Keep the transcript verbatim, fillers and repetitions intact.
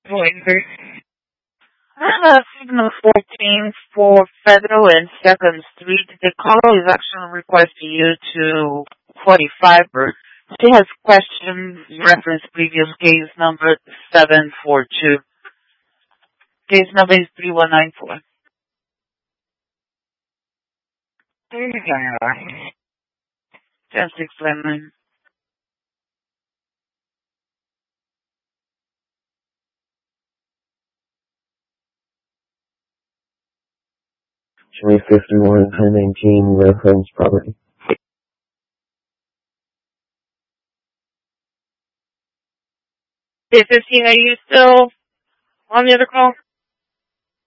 Pointer. Uh, signal fourteen for Federal and second Street. The caller is actually requesting you to forty-five. She has questions reference previous case number seven four two. Case number is three one nine four. There you go. ten six nine. twenty fifty-one, one nineteen, reference property. Hey, fifteen, are you still on the other call?